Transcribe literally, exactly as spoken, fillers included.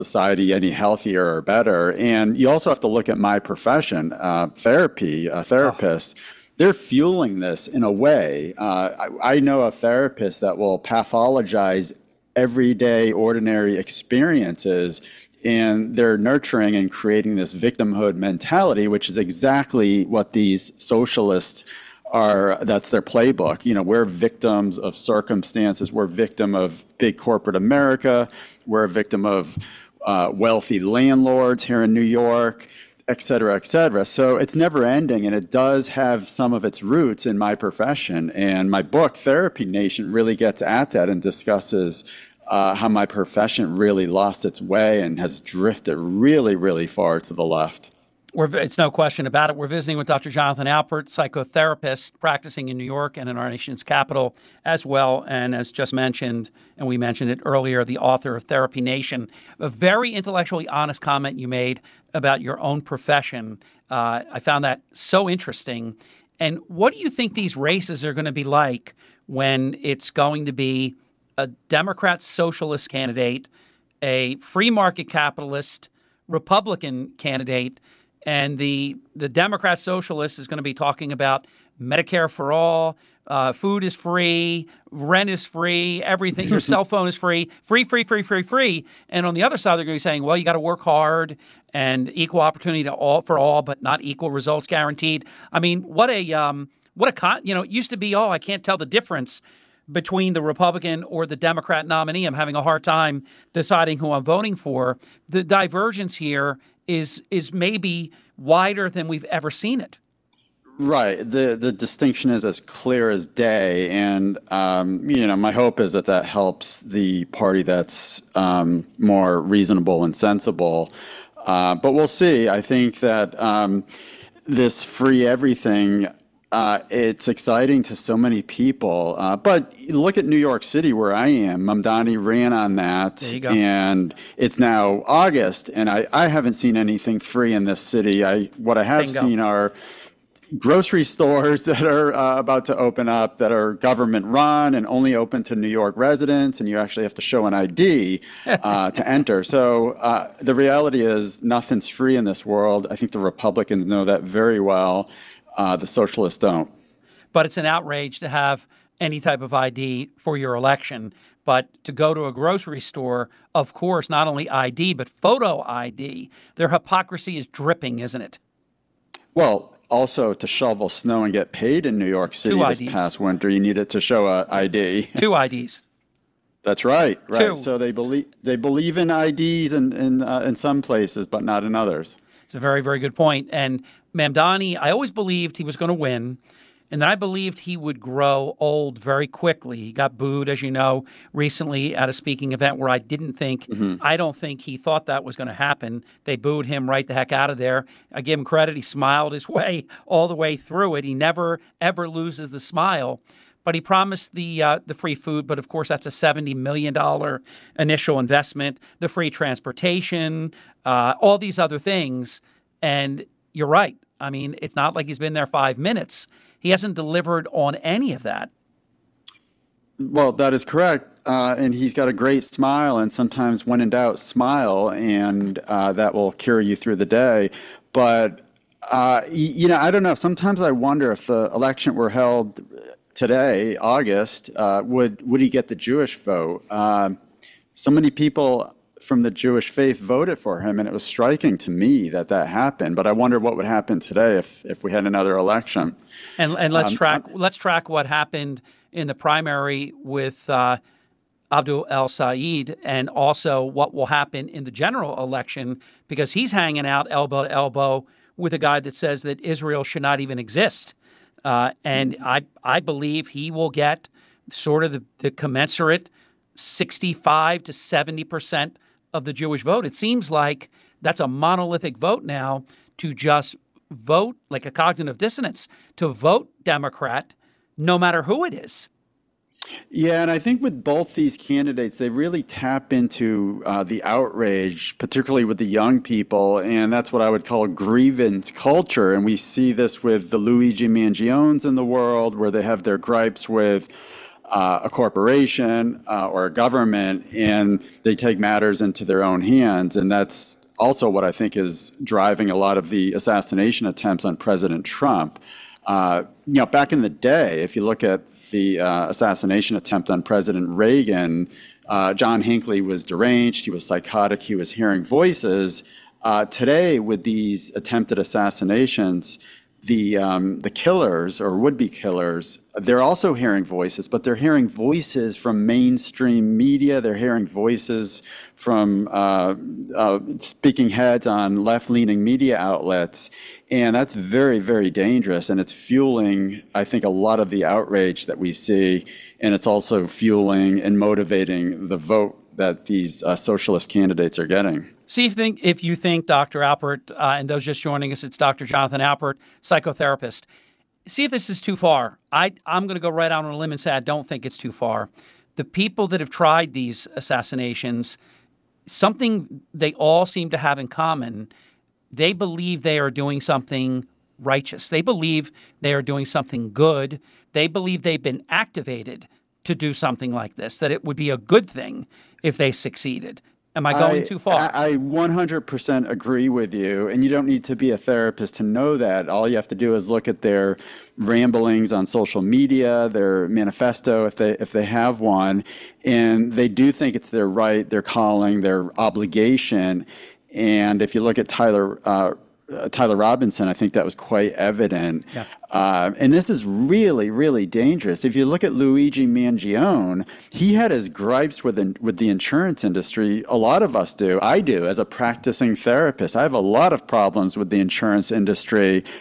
society any healthier or better. And you also have to look at my profession, uh, therapy, a Oh, therapist. They're fueling this in a way. Uh, I, I know a therapist that will pathologize everyday, ordinary experiences, and they're nurturing and creating this victimhood mentality, which is exactly what these socialists are. That's their playbook. You know, we're victims of circumstances. We're victim of big corporate America. We're a victim of uh, wealthy landlords here in New York, et cetera, et cetera. So it's never ending, and it does have some of its roots in my profession. And my book, Therapy Nation, really gets at that and discusses uh, how my profession really lost its way and has drifted really, really far to the left. we're, it's no question about it. We're visiting with Doctor Jonathan Alpert, psychotherapist practicing in New York and in our nation's capital as well. And as just mentioned, and we mentioned it earlier, the author of Therapy Nation. A very intellectually honest comment you made about your own profession. Uh, I found that so interesting. And what do you think these races are going to be like when it's going to be a Democrat socialist candidate, a free market capitalist Republican candidate, and the the Democrat socialist is going to be talking about Medicare for all, uh, food is free, rent is free, everything, your cell phone is free, free, free, free, free, free. And on the other side, they're going to be saying, well, you got to work hard and equal opportunity to all for all, but not equal results guaranteed. I mean, what a um, what a con. You know, it used to be, oh, I can't tell the difference between the Republican or the Democrat nominee. I'm having a hard time deciding who I'm voting for. The divergence here is is maybe wider than we've ever seen it. Right. The the distinction is as clear as day, and um, you know, my hope is that that helps the party that's um, more reasonable and sensible. Uh, but we'll see. I think that um, this free everything. Uh, it's exciting to so many people, uh, but look at New York City, where I am. Mamdani ran on There that, you go. and it's now August, and I, I haven't seen anything free in this city. I what I have Bingo. seen are grocery stores that are uh, about to open up that are government run and only open to New York residents, and you actually have to show an I D uh, to enter. So uh, the reality is nothing's free in this world. I think the Republicans know that very well. Uh, the socialists don't. But it's an outrage to have any type of I D for your election. But to go to a grocery store, of course, not only I D, but photo I D. Their hypocrisy is dripping, isn't it? Well, also to shovel snow and get paid in New York Two City this I Ds. past winter, you needed to show a I D. Two I Ds. That's right, right. Two. So they believe they believe in I Ds in in, uh, in some places, but not in others. It's a very, very good point. And Mamdani, I always believed he was going to win. And then I believed he would grow old very quickly. He got booed, as you know, recently at a speaking event where I didn't think, Hmm. I don't think he thought that was going to happen. They booed him right the heck out of there. I give him credit. He smiled his way all the way through it. He never, ever loses the smile. But he promised the uh, the free food, but of course that's a seventy million dollars initial investment, the free transportation, uh, all these other things. And you're right. I mean, it's not like he's been there five minutes. He hasn't delivered on any of that. Well, that is correct. Uh, and he's got a great smile, and sometimes when in doubt, smile, and uh, that will carry you through the day. But, uh, y- you know, I don't know. Sometimes I wonder if the election were held today, August, uh, would would he get the Jewish vote? Um so many people from the Jewish faith voted for him, and it was striking to me that that happened. But I wonder what would happen today if if we had another election. And and let's Um, track let's track what happened in the primary with uh, Abdul El Said, and also what will happen in the general election, because he's hanging out elbow to elbow with a guy that says that Israel should not even exist. Uh, and I I believe he will get sort of the, the commensurate sixty-five to seventy percent of the Jewish vote. It seems like that's a monolithic vote now, to just vote like a cognitive dissonance, to vote Democrat no matter who it is. Yeah, and I think with both these candidates, they really tap into uh, the outrage, particularly with the young people, and that's what I would call grievance culture. And we see this with the Luigi Mangiones in the world, where they have their gripes with uh, a corporation uh, or a government, and they take matters into their own hands. And that's also what I think is driving a lot of the assassination attempts on President Trump. Uh, you know, back in the day, if you look at the uh, assassination attempt on President Reagan, uh, John Hinckley was deranged, he was psychotic, he was hearing voices. Uh, today, with these attempted assassinations, the um, the killers or would-be killers, they're also hearing voices, but they're hearing voices from mainstream media. They're hearing voices from uh, uh, speaking heads on left-leaning media outlets, and that's very, very dangerous. And it's fueling, I think, a lot of the outrage that we see, and it's also fueling and motivating the vote that these uh, socialist candidates are getting. See if, think, if you think, Doctor Alpert, uh, and those just joining us, it's Doctor Jonathan Alpert, psychotherapist. See if this is too far. I, I'm going to go right out on a limb and say I don't think it's too far. The people that have tried these assassinations, something they all seem to have in common, they believe they are doing something righteous. They believe they are doing something good. They believe they've been activated to do something like this, that it would be a good thing if they succeeded. Am I going I, too far? I, I one hundred percent agree with you, and you don't need to be a therapist to know that. All you have to do is look at their ramblings on social media, their manifesto, if they if they have one, and they do think it's their right, their calling, their obligation. And if you look at Tyler uh, uh, Tyler Robinson, I think that was quite evident. Yeah. Uh, and this is really, really dangerous. If you look at Luigi Mangione, he had his gripes with in, with the insurance industry. A lot of us do. I do as a practicing therapist. I have a lot of problems with the insurance industry.